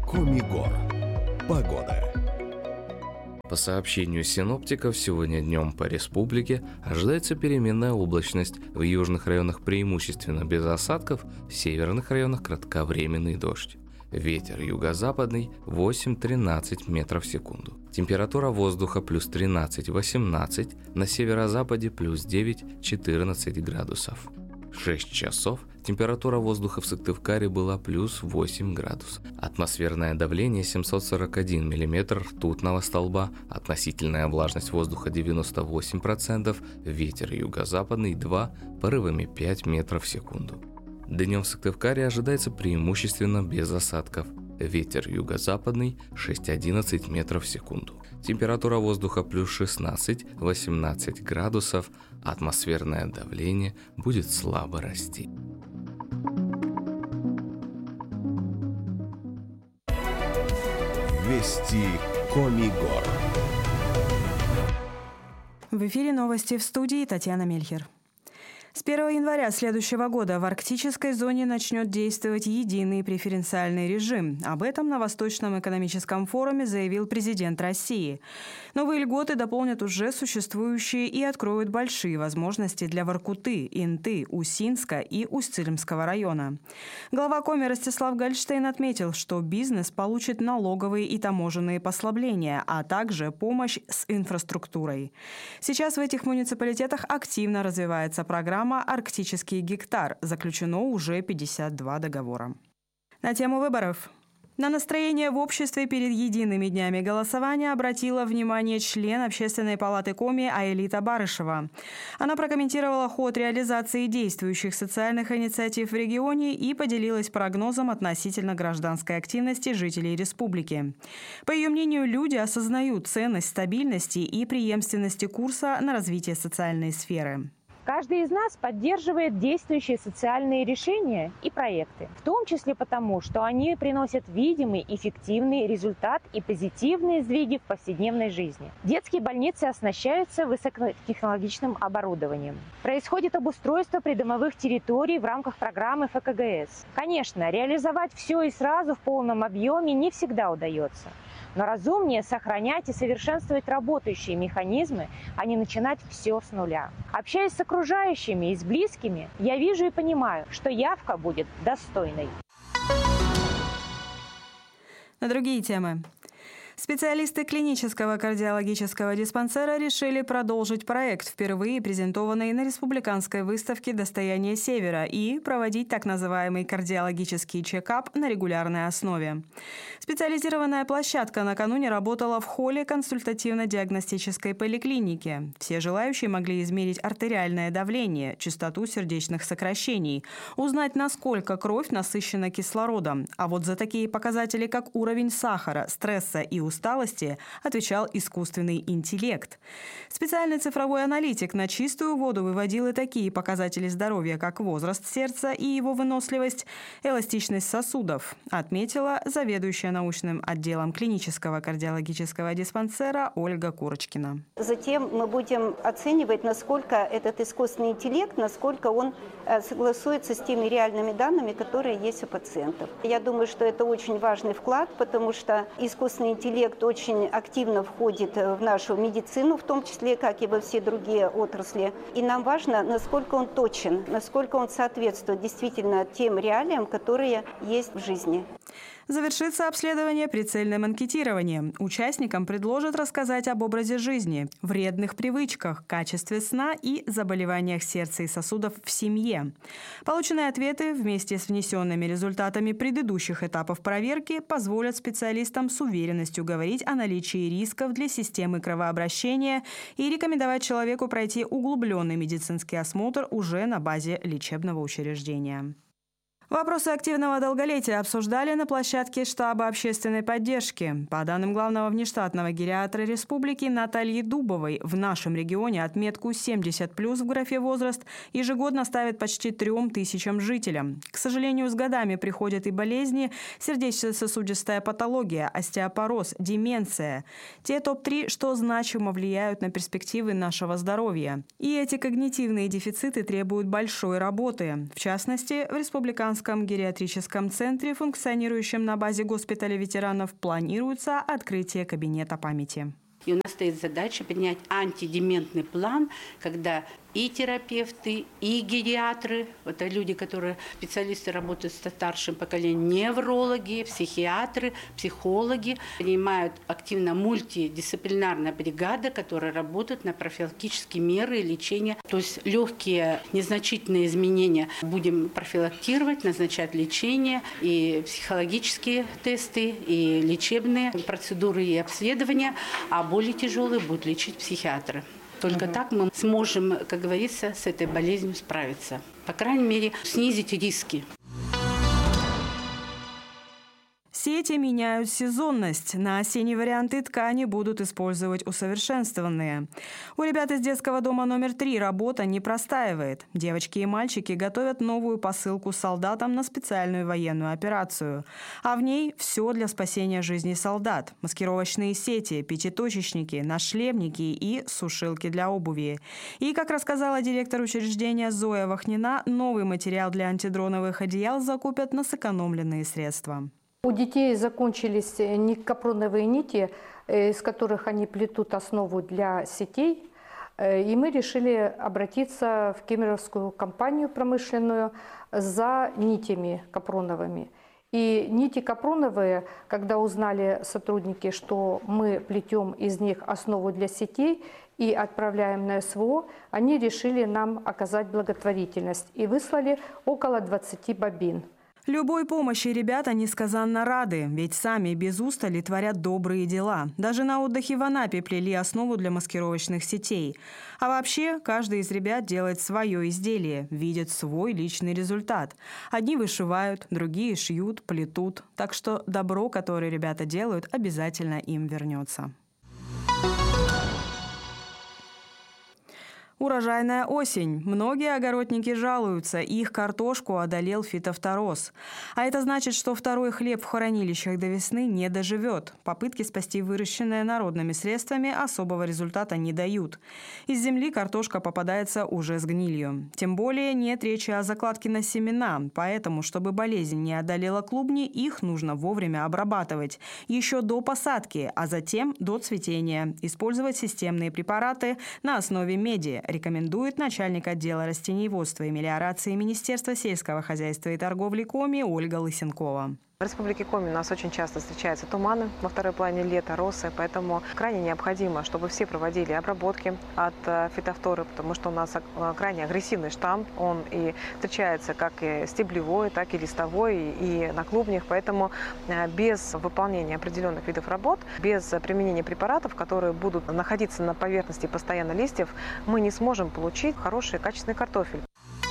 Комигор. Погода. По сообщению синоптиков, сегодня днем по республике ожидается переменная облачность. В южных районах преимущественно без осадков, в северных районах кратковременный дождь. Ветер юго-западный 8-13 метров в секунду. Температура воздуха плюс 13-18, на северо-западе плюс 9-14 градусов. В 6 часов температура воздуха в Сыктывкаре была плюс 8 градусов. Атмосферное давление 741 миллиметр ртутного столба, относительная влажность воздуха 98%, ветер юго-западный 2, порывами 5 метров в секунду. Днем в Сыктывкаре ожидается преимущественно без осадков. Ветер юго-западный 6-11 метров в секунду. Температура воздуха плюс 16-18 градусов. Атмосферное давление будет слабо расти. Вести Комигор. В эфире новости, в студии Татьяна Мельхер. С 1 января следующего года в арктической зоне начнет действовать единый преференциальный режим. Об этом на Восточном экономическом форуме заявил президент России. Новые льготы дополнят уже существующие и откроют большие возможности для Воркуты, Инты, Усинска и Усть-Илимского района. Глава Коми Ростислав Гольштейн отметил, что бизнес получит налоговые и таможенные послабления, а также помощь с инфраструктурой. Сейчас в этих муниципалитетах активно развивается программа «Арктический гектар». Заключено уже 52 договора. На тему выборов. На настроение в обществе перед едиными днями голосования обратила внимание член Общественной палаты Коми Аэлита Барышева. Она прокомментировала ход реализации действующих социальных инициатив в регионе и поделилась прогнозом относительно гражданской активности жителей республики. По ее мнению, люди осознают ценность стабильности и преемственности курса на развитие социальной сферы. Каждый из нас поддерживает действующие социальные решения и проекты, в том числе потому, что они приносят видимый, эффективный результат и позитивные сдвиги в повседневной жизни. Детские больницы оснащаются высокотехнологичным оборудованием. Происходит обустройство придомовых территорий в рамках программы ФКГС. Конечно, реализовать все и сразу в полном объеме не всегда удается. Но разумнее сохранять и совершенствовать работающие механизмы, а не начинать все с нуля. Общаясь с окружающими и с близкими, я вижу и понимаю, что явка будет достойной. На другие темы. Специалисты клинического кардиологического диспансера решили продолжить проект, впервые презентованный на республиканской выставке «Достояние Севера», и проводить так называемый кардиологический чекап на регулярной основе. Специализированная площадка накануне работала в холле консультативно-диагностической поликлиники. Все желающие могли измерить артериальное давление, частоту сердечных сокращений, узнать, насколько кровь насыщена кислородом. А вот за такие показатели, как уровень сахара, стресса и усталости, отвечал искусственный интеллект. Специальный цифровой аналитик на чистую воду выводил и такие показатели здоровья, как возраст сердца и его выносливость, эластичность сосудов, отметила заведующая научным отделом клинического кардиологического диспансера Ольга Курочкина. Затем мы будем оценивать, насколько этот искусственный интеллект, насколько он согласуется с теми реальными данными, которые есть у пациентов. Я думаю, что это очень важный вклад, потому что искусственный интеллект очень активно входит в нашу медицину, в том числе, как и во все другие отрасли. И нам важно, насколько он точен, насколько он соответствует действительно тем реалиям, которые есть в жизни. Завершится обследование прицельным анкетированием. Участникам предложат рассказать об образе жизни, вредных привычках, качестве сна и заболеваниях сердца и сосудов в семье. Полученные ответы вместе с внесенными результатами предыдущих этапов проверки позволят специалистам с уверенностью говорить о наличии рисков для системы кровообращения и рекомендовать человеку пройти углубленный медицинский осмотр уже на базе лечебного учреждения. Вопросы активного долголетия обсуждали на площадке штаба общественной поддержки. По данным главного внештатного гериатра республики Натальи Дубовой, в нашем регионе отметку 70+ в графе «возраст» ежегодно ставят почти 3000 жителям. К сожалению, с годами приходят и болезни, сердечно-сосудистая патология, остеопороз, деменция. Те топ-3, что значимо влияют на перспективы нашего здоровья. И эти когнитивные дефициты требуют большой работы. В частности, в республиканском гражданском гериатрическом центре, функционирующем на базе госпиталя ветеранов, планируется открытие кабинета памяти. И у нас стоит задача принять антидементный план, когда и терапевты, и гериатры, это люди, которые специалисты работают со старшим поколением, неврологи, психиатры, психологи, принимают активно мультидисциплинарная бригада, которая работает на профилактические меры лечения. То есть легкие незначительные изменения будем профилактировать, назначать лечение, и психологические тесты, и лечебные процедуры и обследования, а более тяжелые будут лечить психиатры. Только так мы сможем, как говорится, с этой болезнью справиться. По крайней мере, снизить риски. Сети меняют сезонность. На осенние варианты ткани будут использовать усовершенствованные. У ребят из детского дома номер 3 работа не простаивает. Девочки и мальчики готовят новую посылку солдатам на специальную военную операцию. А в ней все для спасения жизни солдат. Маскировочные сети, пятиточечники, нашлемники и сушилки для обуви. И, как рассказала директор учреждения Зоя Вахнина, новый материал для антидроновых одеял закупят на сэкономленные средства. У детей закончились капроновые нити, из которых они плетут основу для сетей. И мы решили обратиться в кемеровскую компанию промышленную за нитями капроновыми. И нити капроновые, когда узнали сотрудники, что мы плетем из них основу для сетей и отправляем на СВО, они решили нам оказать благотворительность и выслали около 20 бобин. Любой помощи ребята несказанно рады, ведь сами без устали творят добрые дела. Даже на отдыхе в Анапе плели основу для маскировочных сетей. А вообще, каждый из ребят делает свое изделие, видит свой личный результат. Одни вышивают, другие шьют, плетут. Так что добро, которое ребята делают, обязательно им вернется. Урожайная осень. Многие огородники жалуются, их картошку одолел фитофтороз. А это значит, что второй хлеб в хранилищах до весны не доживет. Попытки спасти выращенное народными средствами особого результата не дают. Из земли картошка попадается уже с гнилью. Тем более нет речи о закладке на семена, поэтому, чтобы болезнь не одолела клубни, их нужно вовремя обрабатывать. Еще до посадки, а затем до цветения. Использовать системные препараты на основе меди, рекомендует начальник отдела растениеводства и мелиорации Министерства сельского хозяйства и торговли Коми Ольга Лысенкова. В Республике Коми у нас очень часто встречаются туманы во второй половине лета, росы, поэтому крайне необходимо, чтобы все проводили обработки от фитофторы, потому что у нас крайне агрессивный штамм, он и встречается как и стеблевой, так и листовой, и на клубнях, поэтому без выполнения определенных видов работ, без применения препаратов, которые будут находиться на поверхности постоянно листьев, мы не сможем получить хороший качественный картофель.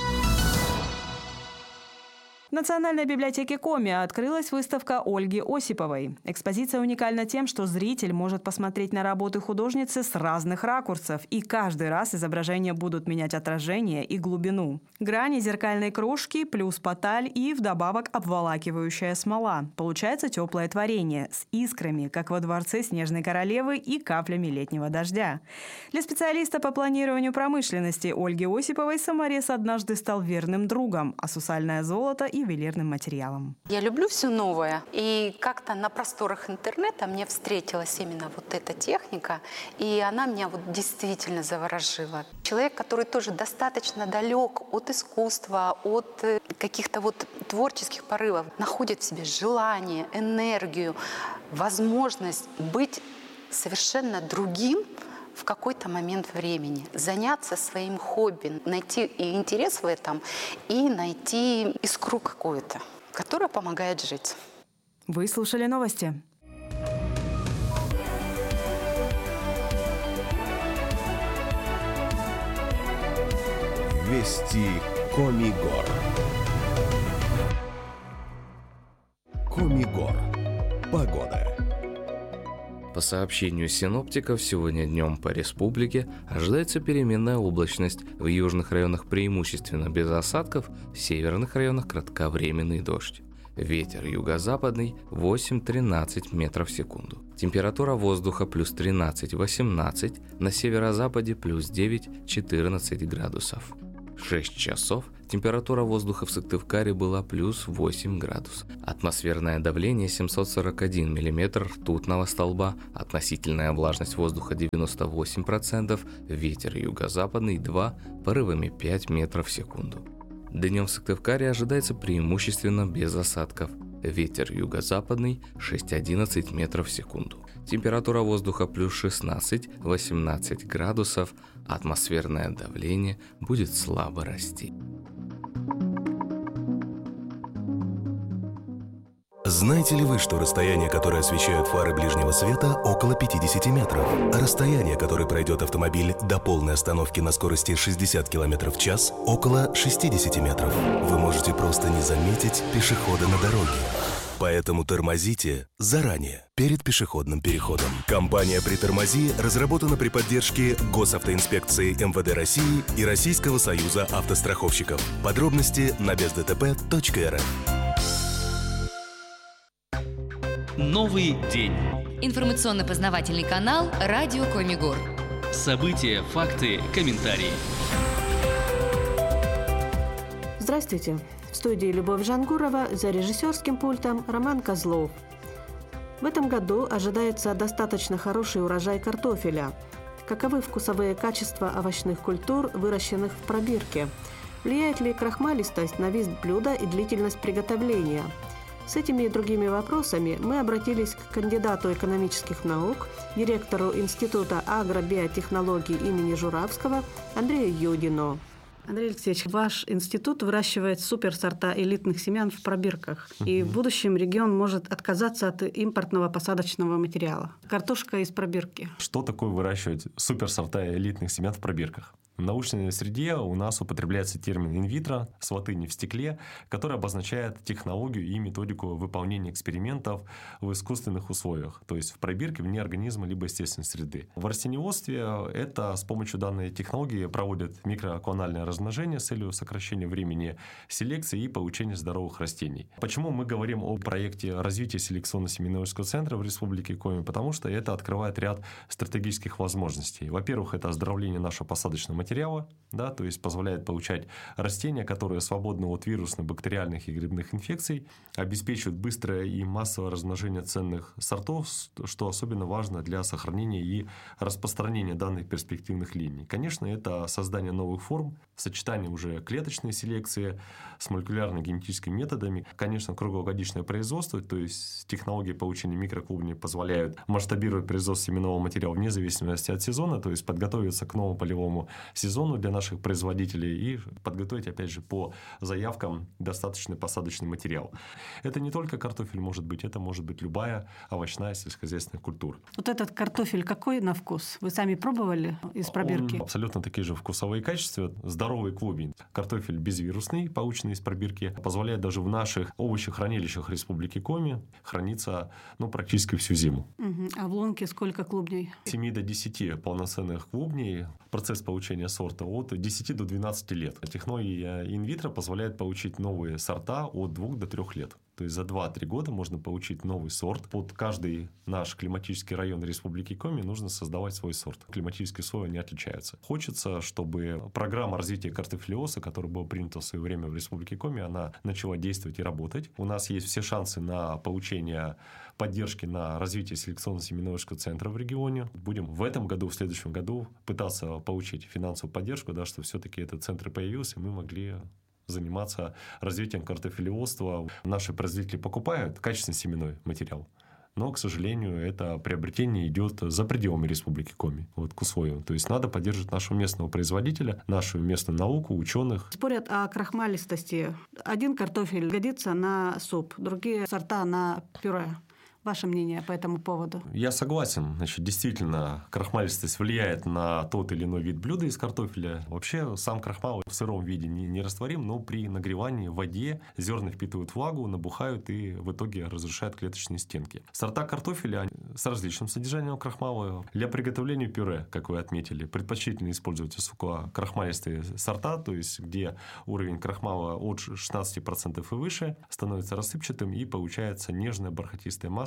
В Национальной библиотеке Коми открылась выставка Ольги Осиповой. Экспозиция уникальна тем, что зритель может посмотреть на работы художницы с разных ракурсов, и каждый раз изображения будут менять отражение и глубину. Грани зеркальной крошки плюс поталь и вдобавок обволакивающая смола. Получается теплое творение с искрами, как во дворце Снежной королевы, и каплями летнего дождя. Для специалиста по планированию промышленности Ольги Осиповой саморез однажды стал верным другом, а сусальное золото – ювелирным материалом. Я люблю все новое, и как-то на просторах интернета мне встретилась именно вот эта техника, и она меня вот действительно заворожила. Человек, который тоже достаточно далек от искусства, от каких-то вот творческих порывов, находит в себе желание, энергию, возможность быть совершенно другим в какой-то момент времени, заняться своим хобби, найти и интерес в этом, и найти искру какую-то, которая помогает жить. Вы слушали новости. Вести Коми Гор. Коми Гор. Погода. По сообщению синоптиков, сегодня днем по республике ожидается переменная облачность. В южных районах преимущественно без осадков, в северных районах кратковременный дождь. Ветер юго-западный 8-13 метров в секунду. Температура воздуха плюс 13-18, на северо-западе плюс 9-14 градусов. 6 часов температура воздуха в Сыктывкаре была плюс 8 градусов. Атмосферное давление 741 мм ртутного столба, относительная влажность воздуха 98%, ветер юго-западный 2, порывами 5 метров в секунду. Днем в Сыктывкаре ожидается преимущественно без осадков. Ветер юго-западный 6-11 метров в секунду. Температура воздуха плюс 16-18 градусов, атмосферное давление будет слабо расти. Знаете ли вы, что расстояние, которое освещают фары ближнего света, около 50 метров, а расстояние, которое пройдет автомобиль до полной остановки на скорости 60 км в час, около 60 метров? Вы можете просто не заметить пешехода на дороге. Поэтому тормозите заранее, перед пешеходным переходом. Компания «Притормози» разработана при поддержке Госавтоинспекции МВД России и Российского союза автостраховщиков. Подробности на бездтп.рф. Новый день. Информационно-познавательный канал «Радио Комигор». События, факты, комментарии. Здравствуйте. В студии Любовь Жангурова, за режиссерским пультом Роман Козлов. В этом году ожидается достаточно хороший урожай картофеля. Каковы вкусовые качества овощных культур, выращенных в пробирке? Влияет ли крахмалистость на вид блюда и длительность приготовления? С этими и другими вопросами мы обратились к кандидату экономических наук, директору Института агробиотехнологий имени Журавского Андрею Юдину. Андрей Алексеевич, ваш институт выращивает суперсорта элитных семян в пробирках. И в будущем регион может отказаться от импортного посадочного материала. Картошка из пробирки. Что такое выращивать суперсорта элитных семян в пробирках? В научной среде у нас употребляется термин инвитро с латыни в стекле, который обозначает технологию и методику выполнения экспериментов в искусственных условиях, то есть в пробирке вне организма либо естественной среды. В растениеводстве это с помощью данной технологии проводят микроклональное размножение с целью сокращения времени селекции и получения здоровых растений. Почему мы говорим о проекте развития селекционно-семенологического центра в Республике Коми? Потому что это открывает ряд стратегических возможностей. Во-первых, это оздоровление нашего посадочного материала, да, то есть позволяет получать растения, которые свободны от вирусных, бактериальных и грибных инфекций, обеспечивают быстрое и массовое размножение ценных сортов, что особенно важно для сохранения и распространения данных перспективных линий. Конечно, это создание новых форм, сочетание уже клеточной селекции с молекулярно-генетическими методами. Конечно, круглогодичное производство, то есть технологии получения микроклубней позволяют масштабировать производство семенного материала вне зависимости от сезона, то есть подготовиться к новому полевому сезону для наших производителей и подготовить, опять же, по заявкам достаточный посадочный материал. Это не только картофель может быть, это может быть любая овощная сельскохозяйственная культура. Вот этот картофель какой на вкус? Вы сами пробовали из пробирки? Он абсолютно такие же вкусовые качества. Здоровый клубень. Картофель безвирусный, полученный из пробирки, позволяет даже в наших овощехранилищах Республики Коми храниться практически всю зиму. А в лунке сколько клубней? 7 до 10 полноценных клубней. Процесс получения сорта от 10 до 12 лет. Технология инвитро позволяет получить новые сорта от 2 до 3 лет. То есть за 2-3 года можно получить новый сорт. Под каждый наш климатический район Республики Коми нужно создавать свой сорт. Климатические условия не отличаются. Хочется, чтобы программа развития картофелиоза, которая была принята в свое время в Республике Коми, она начала действовать и работать. У нас есть все шансы на получение поддержки на развитие селекционно-семенологического центра в регионе. Будем в этом году, в следующем году пытаться получить финансовую поддержку, да, чтобы все-таки этот центр появился, и мы могли заниматься развитием картофелиозства. Наши производители покупают качественный семенной материал, но, к сожалению, это приобретение идет за пределами Республики Коми, к условиям. То есть надо поддерживать нашего местного производителя, нашу местную науку, ученых. Спорят о крахмалистости. Один картофель годится на суп, другие сорта на пюре. Ваше мнение по этому поводу? Я согласен. Действительно, крахмалистость влияет на тот или иной вид блюда из картофеля. Вообще, сам крахмал в сыром виде не растворим, но при нагревании в воде зерна впитывают влагу, набухают и в итоге разрушают клеточные стенки. Сорта картофеля с различным содержанием крахмала. Для приготовления пюре, как вы отметили, предпочтительно использовать высококрахмалистые сорта, то есть где уровень крахмала от 16% и выше становится рассыпчатым и получается нежная бархатистая масса,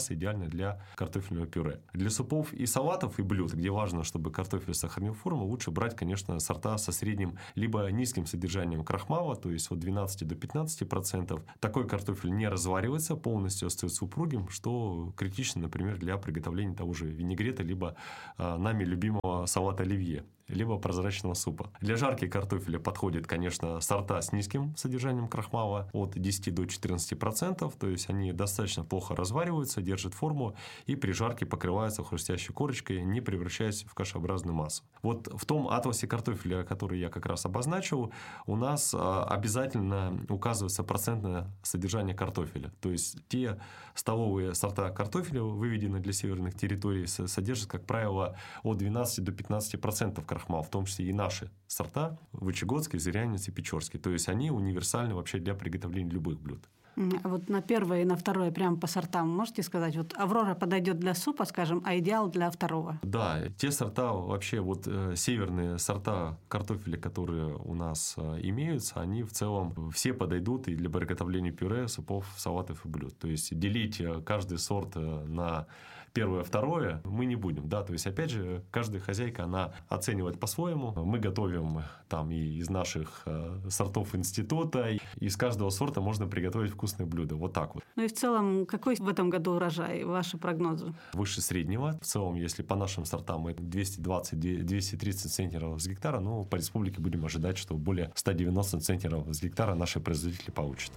мясо идеально для картофельного пюре. Для супов и салатов и блюд, где важно, чтобы картофель сохранил форму, лучше брать, конечно, сорта со средним либо низким содержанием крахмала, то есть от 12 до 15%. Такой картофель не разваривается, полностью остается упругим, что критично, например, для приготовления того же винегрета, либо нами любимого салата оливье, либо прозрачного супа. Для жарки картофеля подходят, конечно, сорта с низким содержанием крахмала от 10 до 14%, то есть они достаточно плохо развариваются, держат форму и при жарке покрываются хрустящей корочкой, не превращаясь в кашеобразную массу. Вот в том атласе картофеля, который я как раз обозначил, у нас обязательно указывается процентное содержание картофеля. То есть те столовые сорта картофеля, выведенные для северных территорий, содержат, как правило, от 12 до 15% крахмал, в том числе и наши сорта, Вычегодский, Зырянец и Печорский. То есть они универсальны вообще для приготовления любых блюд. Вот на первое и на второе прямо по сортам можете сказать? Вот Аврора подойдет для супа, скажем, а идеал для второго? Да, те сорта, вообще вот северные сорта картофеля, которые у нас имеются, они в целом все подойдут и для приготовления пюре, супов, салатов и блюд. То есть делить каждый сорт на первое, второе мы не будем, да, то есть, опять же, каждая хозяйка, она оценивает по-своему. Мы готовим там и из наших сортов института, и из каждого сорта можно приготовить вкусное блюдо, вот так вот. Ну и в целом, какой в этом году урожай, ваши прогнозы? Выше среднего. В целом, если по нашим сортам это 220-230 центнеров с гектара, ну, по республике будем ожидать, что более 190 центнеров с гектара наши производители получат.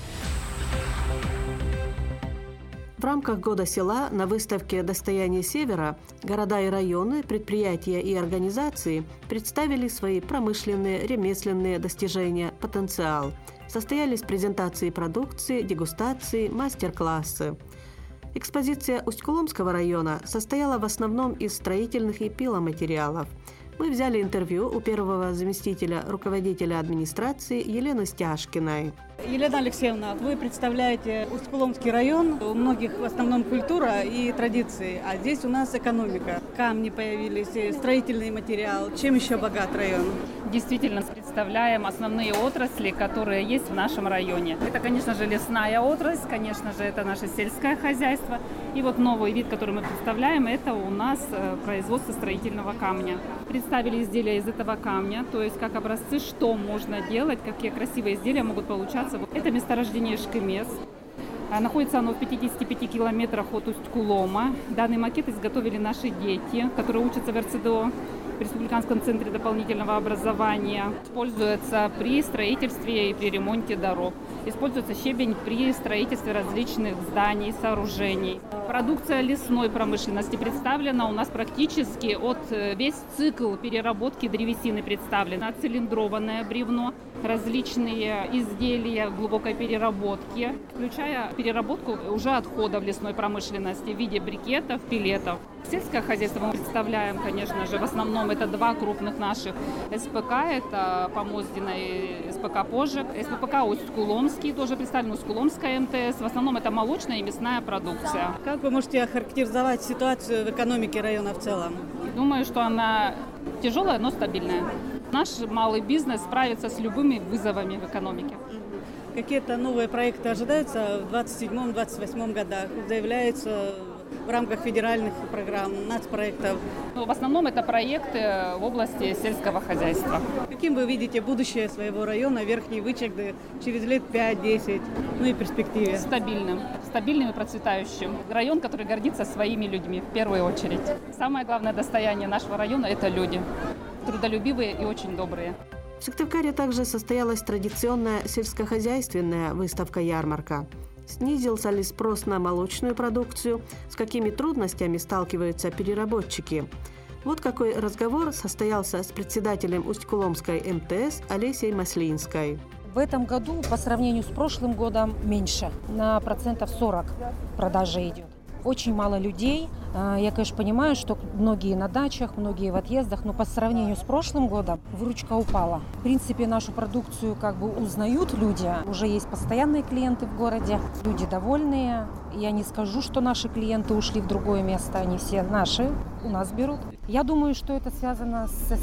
В рамках Года села на выставке «Достояние Севера» города и районы, предприятия и организации представили свои промышленные, ремесленные достижения, потенциал. Состоялись презентации продукции, дегустации, мастер-классы. Экспозиция Усть-Куломского района состояла в основном из строительных и пиломатериалов. Мы взяли интервью у первого заместителя руководителя администрации Елены Стяжкиной. Елена Алексеевна, вы представляете Усть-Куломский район. У многих в основном культура и традиции, а здесь у нас экономика. Камни появились, строительный материал. Чем еще богат район? Действительно, представляем основные отрасли, которые есть в нашем районе. Это, конечно же, лесная отрасль, конечно же, это наше сельское хозяйство. И вот новый вид, который мы представляем, это у нас производство строительного камня. Представили изделия из этого камня, то есть как образцы, что можно делать, какие красивые изделия могут получаться. Это месторождение Шкемес. Находится оно в 55 километрах от Усть-Кулома. Данный макет изготовили наши дети, которые учатся в РЦДО, в Республиканском центре дополнительного образования. Используется при строительстве и при ремонте дорог. Используется щебень при строительстве различных зданий, сооружений. Продукция лесной промышленности представлена у нас практически весь цикл переработки древесины представлен. Цилиндрованное бревно, различные изделия глубокой переработки, включая переработку уже отходов лесной промышленности в виде брикетов, пилетов. Сельское хозяйство мы представляем, конечно же, в основном это два крупных наших СПК, это Помоздина и СПК Пожик, СПК Усть-Куломский, тоже представлен Усть-Куломская МТС, в основном это молочная и мясная продукция. Как вы можете охарактеризовать ситуацию в экономике района в целом? Думаю, что она тяжелая, но стабильная. Наш малый бизнес справится с любыми вызовами в экономике. Какие-то новые проекты ожидаются в 2027-2028 годах? Заявляются в рамках федеральных программ, нацпроектов? В основном это проекты в области сельского хозяйства. Каким вы видите будущее своего района, Верхней Вычегды, через лет 5-10, ну и перспективе? Стабильным и процветающим. Район, который гордится своими людьми в первую очередь. Самое главное достояние нашего района – это люди. Трудолюбивые и очень добрые. В Сыктывкаре также состоялась традиционная сельскохозяйственная выставка-ярмарка. Снизился ли спрос на молочную продукцию? С какими трудностями сталкиваются переработчики? Вот какой разговор состоялся с председателем Усть-Куломской МТС Олесей Маслинской. В этом году по сравнению с прошлым годом меньше, на 40% продажи идет. Очень мало людей. Я, конечно, понимаю, что многие на дачах, многие в отъездах, но по сравнению с прошлым годом выручка упала. В принципе, нашу продукцию узнают люди. Уже есть постоянные клиенты в городе, люди довольные. Я не скажу, что наши клиенты ушли в другое место, они все наши, у нас берут. Я думаю, что это связано с СВО.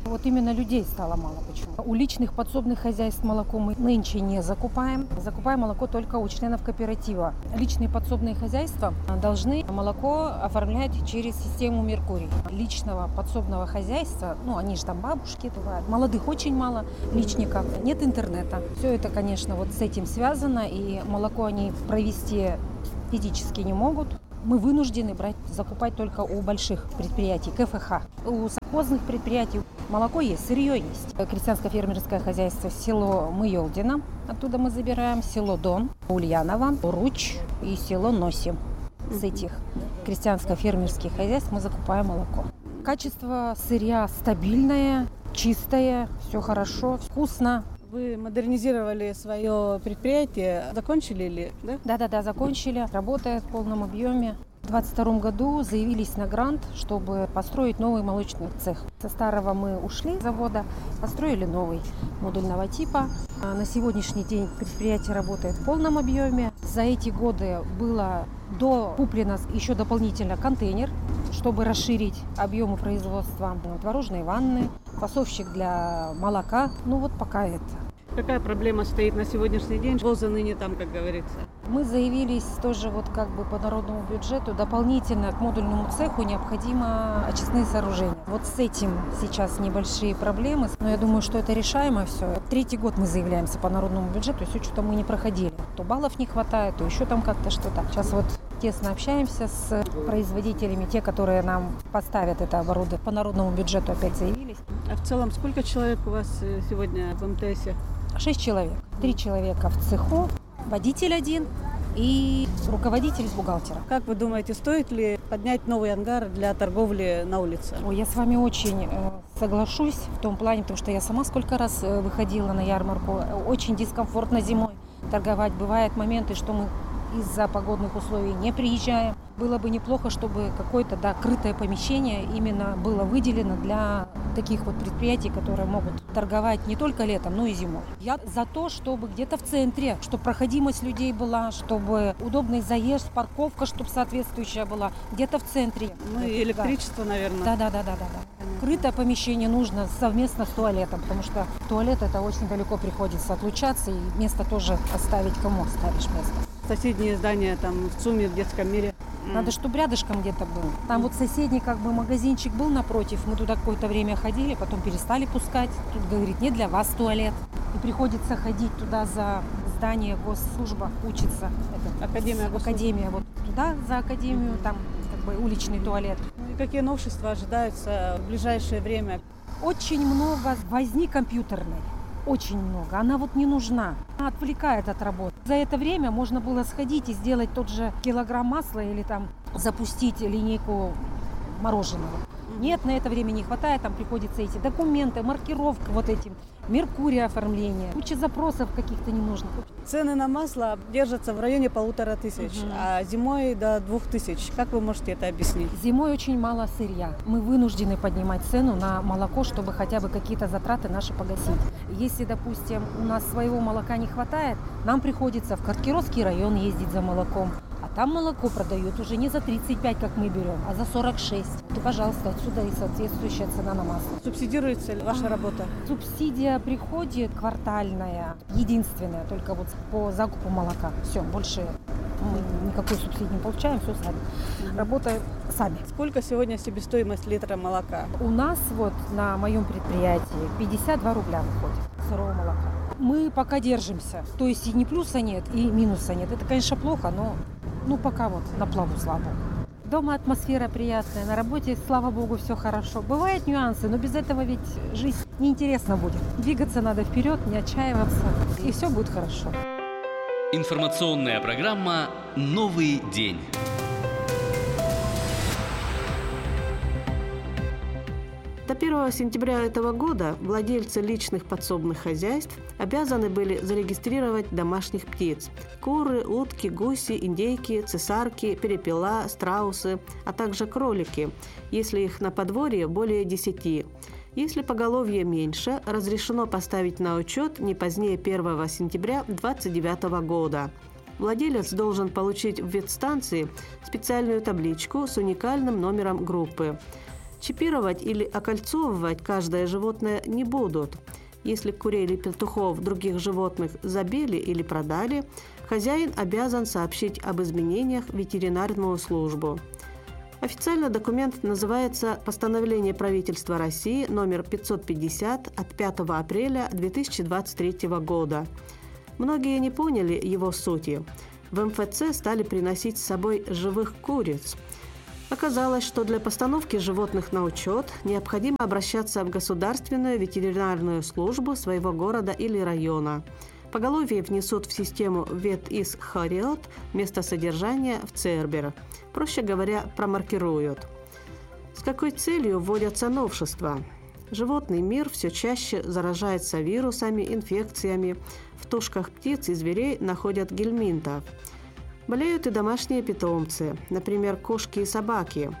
Вот именно людей стало мало. Почему? У личных подсобных хозяйств молоко мы нынче не закупаем. Закупаем молоко только у членов кооператива. Личные подсобные хозяйства должны молоко оформлять через систему Меркурий. Личного подсобного хозяйства, они же там бабушки бывают, молодых очень мало, личников, нет интернета. Все это, конечно, вот с этим связано, и молоко они провести физически не могут. Мы вынуждены закупать только у больших предприятий, КФХ. У совхозных предприятий молоко есть, сырье есть. Крестьянско-фермерское хозяйство село Мыелдино, оттуда мы забираем, село Дон, Ульяново, Руч и село Носим. С этих крестьянско-фермерских хозяйств мы закупаем молоко. Качество сырья стабильное, чистое, все хорошо, вкусно. Вы модернизировали свое предприятие, закончили ли? Да, закончили, работает в полном объеме. В 2022 году заявились на грант, чтобы построить новый молочный цех. Со старого мы ушли с завода, построили новый модульного типа. На сегодняшний день предприятие работает в полном объеме. За эти годы было докуплено еще дополнительно контейнер, чтобы расширить объемы производства. Творожные ванны, фасовщик для молока. Пока это. Какая проблема стоит на сегодняшний день? Воза ныне там, как говорится. Мы заявились тоже по народному бюджету. Дополнительно к модульному цеху необходимо очистные сооружения. Вот с этим сейчас небольшие проблемы. Но я думаю, что это решаемо все. 3-й год мы заявляемся по народному бюджету, все что-то мы не проходили. То баллов не хватает, то еще там как-то что-то. Сейчас тесно общаемся с производителями, те, которые нам поставят это оборудование. По народному бюджету опять заявились. А в целом сколько человек у вас сегодня в МТСе? 6 человек. 3 человека в цеху, водитель 1 и руководитель с бухгалтера. Как вы думаете, стоит ли поднять новый ангар для торговли на улице? Я с вами очень соглашусь в том плане, потому что я сама сколько раз выходила на ярмарку. Очень дискомфортно зимой торговать. Бывают моменты, что мы из-за погодных условий не приезжаем. Было бы неплохо, чтобы какое-то крытое помещение именно было выделено для таких предприятий, которые могут торговать не только летом, но и зимой. Я за то, чтобы где-то в центре, чтобы проходимость людей была, чтобы удобный заезд, парковка, чтобы соответствующая была, где-то в центре. И электричество, наверное. Да. Крытое помещение нужно совместно с туалетом, потому что туалет это очень далеко приходится отлучаться, и место тоже оставить, кому оставишь место. Соседние здания там в ЦУМе, в детском мире. Надо, чтобы рядышком где-то был. Там соседний магазинчик был напротив. Мы туда какое-то время ходили, потом перестали пускать. Тут, говорит, не для вас туалет. И приходится ходить туда за здание госслужба, учиться. Академия. Туда за академию, там уличный туалет. И какие новшества ожидаются в ближайшее время? Очень много возни компьютерной. Очень много. Она не нужна. Она отвлекает от работы. За это время можно было сходить и сделать тот же килограмм масла или запустить линейку мороженого. Нет, на это время не хватает. Там приходится эти документы, маркировка этим, Меркурий оформление. Куча запросов каких-то ненужных. Цены на масло держатся в районе 1500, а зимой до 2000. Как вы можете это объяснить? Зимой очень мало сырья. Мы вынуждены поднимать цену на молоко, чтобы хотя бы какие-то затраты наши погасить. Если, допустим, у нас своего молока не хватает, нам приходится в Каркировский район ездить за молоком. А там молоко продают уже не за 35, как мы берем, а за 46. И, пожалуйста, отсюда и соответствующая цена на масло. Субсидируется ли ваша работа? Субсидия приходит квартальная, единственная, только по закупу молока. Все, больше мы никакой субсидии не получаем, все сами. Работаем сами. Сколько сегодня себестоимость литра молока? У нас на моем предприятии 52 рубля выходит сырого молока. Мы пока держимся. То есть и ни плюса нет, и минуса нет. Это, конечно, плохо, но пока на плаву, слава богу. Дома атмосфера приятная, на работе, слава богу, все хорошо. Бывают нюансы, но без этого ведь жизнь неинтересна будет. Двигаться надо вперед, не отчаиваться, и все будет хорошо. Информационная программа «Новый день». До 1 сентября этого года владельцы личных подсобных хозяйств обязаны были зарегистрировать домашних птиц – куры, утки, гуси, индейки, цесарки, перепела, страусы, а также кролики, если их на подворье более 10. Если поголовье меньше, разрешено поставить на учет не позднее 1 сентября 2029 года. Владелец должен получить в ветстанции специальную табличку с уникальным номером группы. Чипировать или окольцовывать каждое животное не будут. Если курей или петухов других животных забили или продали, хозяин обязан сообщить об изменениях в ветеринарную службу. Официально документ называется «Постановление правительства России номер 550 от 5 апреля 2023 года». Многие не поняли его сути. В МФЦ стали приносить с собой живых куриц. Оказалось, что для постановки животных на учет необходимо обращаться в государственную ветеринарную службу своего города или района. Поголовье внесут в систему ветисхориот, место содержания в Цербер. Проще говоря, промаркируют. С какой целью вводятся новшества? Животный мир все чаще заражается вирусами, инфекциями. В тушках птиц и зверей находят гельминтов. Болеют и домашние питомцы, например, кошки и собаки.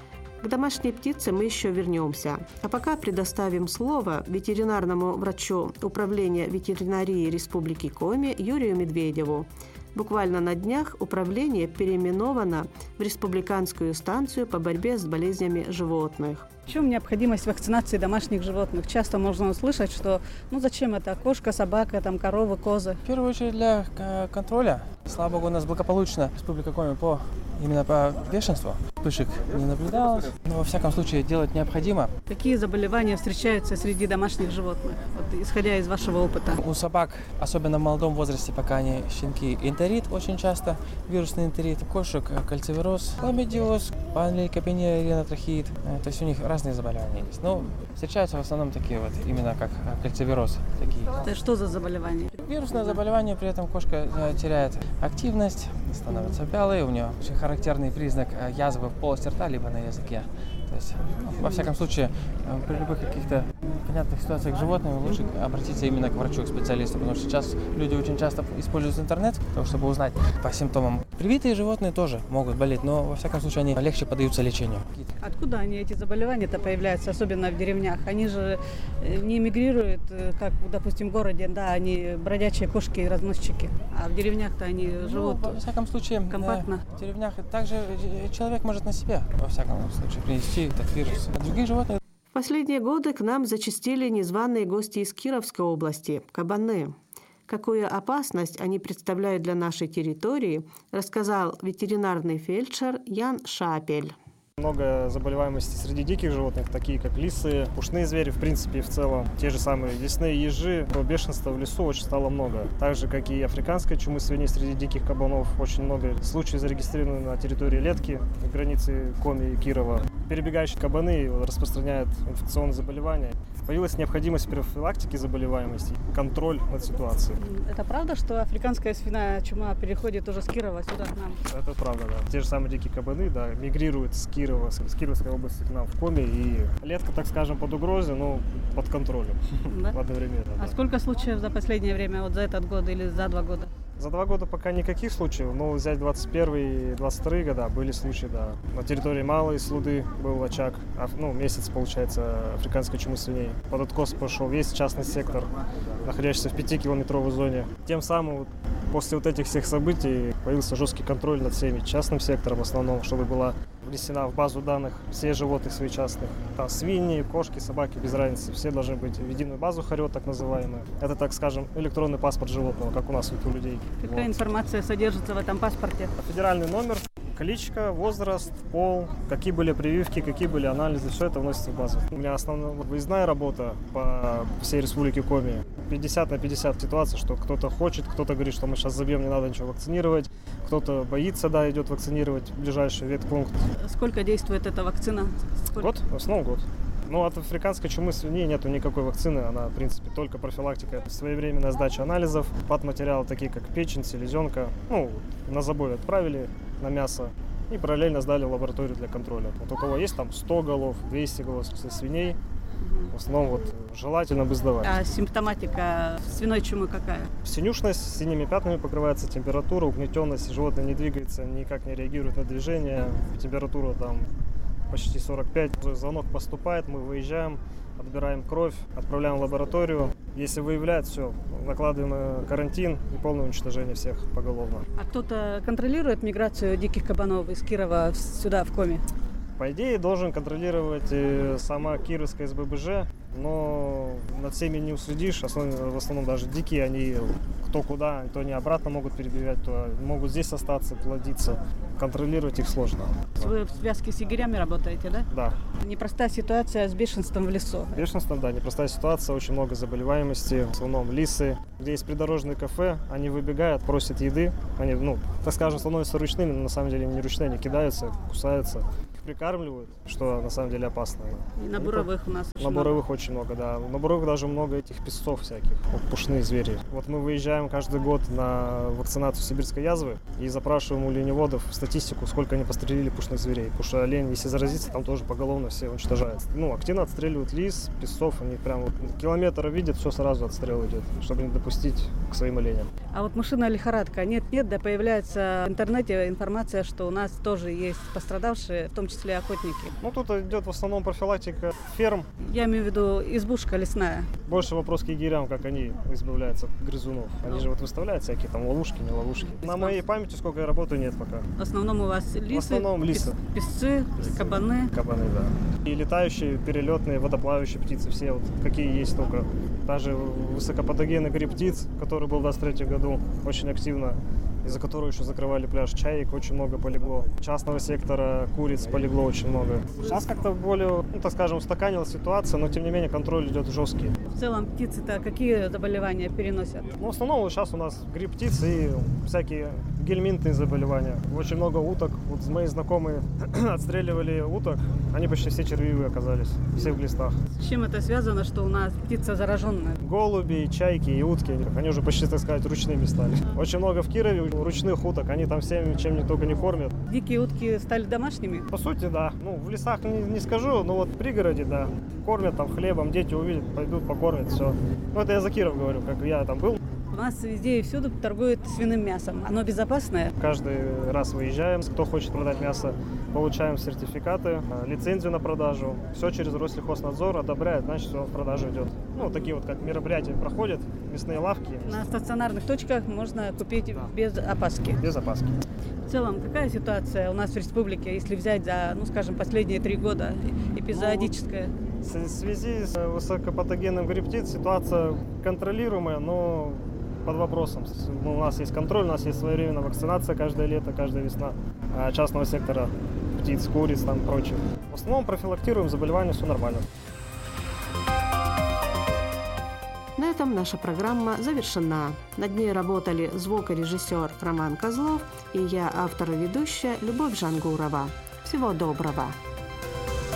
К домашней птице мы еще вернемся. А пока предоставим слово ветеринарному врачу Управления ветеринарии Республики Коми Юрию Медведеву. Буквально на днях управление переименовано в Республиканскую станцию по борьбе с болезнями животных. В чем необходимость вакцинации домашних животных? Часто можно услышать, что зачем это кошка, собака, коровы, козы. В первую очередь для контроля. Слава богу, у нас благополучно Республика Коми именно по бешенству. Вспышек не наблюдалось, но во всяком случае делать необходимо. Какие заболевания встречаются среди домашних животных, исходя из вашего опыта? У собак, особенно в молодом возрасте, пока они щенки, энтерит очень часто, вирусный энтерит. У кошек кальцивироз, хламидиоз, панлейкопения, ринотрахеид. То есть у них разные заболевания есть. Но встречаются в основном такие именно как кальцивироз. Это что за заболевание? Вирусное заболевание, при этом кошка теряет активность, становится вялой, у нее очень характерный признак язвы в полости рта, либо на языке. То есть, во всяком случае, при любых каких-то понятных ситуациях с животными лучше обратиться именно к врачу, к специалисту, потому что сейчас люди очень часто используют интернет, для того, чтобы узнать по симптомам. Привитые животные тоже могут болеть, но во всяком случае они легче поддаются лечению. Откуда эти заболевания-то появляются, особенно в деревнях? Они же не мигрируют, как, допустим, в городе, они бродячие кошки и разносчики, а в деревнях-то они живут во всяком случае, компактно. В деревнях также человек может на себе, во всяком случае, принести этот вирус. А других животных... В последние годы к нам зачастили незваные гости из Кировской области – кабаны. Какую опасность они представляют для нашей территории, рассказал ветеринарный фельдшер Ян Шапель. Много заболеваемости среди диких животных, такие как лисы, пушные звери, в принципе, в целом. Те же самые лесные ежи. Бешенства в лесу очень стало много. Так же, как и африканской чумы свиней среди диких кабанов. Очень много случаев зарегистрировано на территории Летки, на границе Коми и Кирова. Перебегающие кабаны распространяют инфекционные заболевания. Появилась необходимость в профилактике заболеваемости, контроль над ситуацией. Это правда, что африканская свиная чума переходит уже с Кирова сюда к нам? Это правда, да. Те же самые дикие кабаны, мигрируют с Кирова, с Кировской области к нам в Коми. И Летка, так скажем, под угрозой, но под контролем одновременно. А сколько случаев за последнее время, за этот год или за 2 года? За 2 года пока никаких случаев, но взять 21 и 22 года были случаи, да. На территории Малой Слуды был очаг, месяц, получается, африканской чумы свиней. Под откос пошел весь частный сектор, находящийся в 5-километровой зоне. Тем самым после этих всех событий появился жесткий контроль над всеми частным сектором в основном, чтобы была внесена в базу данных все животных своих частных. Там свиньи, кошки, собаки, без разницы. Все должны быть в единую базу ХОРЕО, так называемую. Это, так скажем, электронный паспорт животного, как у нас у людей. Какая информация содержится в этом паспорте? Федеральный номер, кличка, возраст, пол, какие были прививки, какие были анализы, все это вносится в базу. У меня основная выездная работа по всей республике Коми. 50 на 50 ситуация, что кто-то хочет, кто-то говорит, что мы сейчас забьем, не надо ничего вакцинировать, кто-то боится, идет вакцинировать в ближайший ветпункт. Сколько действует эта вакцина? Год, в основном год. Но от африканской чумы свиней нету никакой вакцины, она, в принципе, только профилактика. Своевременная сдача анализов, патоматериалы такие, как печень, селезенка, на забой отправили на мясо и параллельно сдали в лабораторию для контроля. Вот у кого есть там 100 голов, 200 голов свиней, в основном желательно бы сдавать. А симптоматика свиной чумы какая? Синюшность, с синими пятнами покрывается, температура, угнетенность, животное не двигается, никак не реагирует на движение, температура там почти 45. Звонок поступает, мы выезжаем, отбираем кровь, отправляем в лабораторию. Если выявляют, все, накладываем карантин и полное уничтожение всех поголовно. А кто-то контролирует миграцию диких кабанов из Кирова сюда, в Коми? По идее, должен контролировать сама Кировская СББЖ, но над всеми не уследишь. В основном даже дикие, они кто куда, то они обратно могут перебегать, то могут здесь остаться, плодиться. Контролировать их сложно. Вы в связке с егерями работаете, да? Да. Непростая ситуация с бешенством в лесу. Бешенством, да, непростая ситуация, очень много заболеваемости. В основном лисы, где есть придорожные кафе, они выбегают, просят еды. Они, так скажем, становятся ручными, но на самом деле не ручные, они кидаются, кусаются. Прикармливают, что на самом деле опасно. И на буровых у нас очень буровых очень много, да. На буровых даже много этих песцов всяких, пушные звери. Вот мы выезжаем каждый год на вакцинацию сибирской язвы и запрашиваем у оленеводов статистику, сколько они пострелили пушных зверей. Потому что олень, если заразится, там тоже поголовно все уничтожают. Активно отстреливают лис, песцов, они прям километр видят, все сразу отстрел идет, чтобы не допустить к своим оленям. А вот мышиная лихорадка, нет, да появляется в интернете информация, что у нас тоже есть пострадавшие, в том числе охотники. Тут идет в основном профилактика ферм. Я имею в виду избушка лесная. Больше вопрос к егерям, как они избавляются от грызунов. Они же выставляют всякие там ловушки, не ловушки. На моей памяти, сколько я работаю, нет пока. В основном у вас лисы, в основном лисы. Песцы, кабаны. Кабаны, да. И летающие, перелетные, водоплавающие птицы, все какие есть только. Даже высокопатогенный гриб птиц, который был в 2023 году, очень активно, из-за которого еще закрывали пляж. Чаек очень много полегло. Частного сектора куриц полегло очень много. Сейчас как-то более, так скажем, устаканилась ситуация, но тем не менее контроль идет жесткий. В целом птицы-то какие заболевания переносят? В основном сейчас у нас гриб птиц и всякие гельминтные заболевания. Очень много уток. Вот мои знакомые отстреливали уток, они почти все червивые оказались, все в глистах. С чем это связано, что у нас птица зараженная? Голуби, чайки и утки, они уже почти, так сказать, ручными стали. Очень много в Кирове ручных уток, они там всем чем только не кормят. Дикие утки стали домашними? По сути, да. В лесах не скажу, но вот в пригороде, да. Кормят там хлебом, дети увидят, пойдут покормят, все. Это я за Киров говорю, как я там был. У нас везде и всюду торгуют свиным мясом. Оно безопасное? Каждый раз выезжаем, кто хочет продать мясо, получаем сертификаты, лицензию на продажу. Все через Россельхознадзор одобряет, значит, все в продажу идет. Такие вот как мероприятия проходят, мясные лавки. На стационарных точках можно купить без опаски? Без опаски. В целом, какая ситуация у нас в республике, если взять за, последние 3 года, эпизодическая? В связи с высокопатогенным гриб птиц ситуация контролируемая, но под вопросом. У нас есть контроль, у нас есть своевременная вакцинация каждое лето, каждая весна частного сектора птиц, куриц, там прочих. В основном профилактируем заболевания, все нормально. На этом наша программа завершена. Над ней работали звукорежиссер Роман Козлов и я, автор и ведущая Любовь Жангурова. Всего доброго!